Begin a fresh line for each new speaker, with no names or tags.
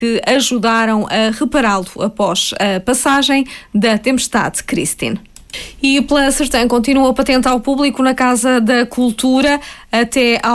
que ajudaram a repará-lo após a passagem da tempestade Christine. E Pela Sertã continua patente ao público na Casa da Cultura até ao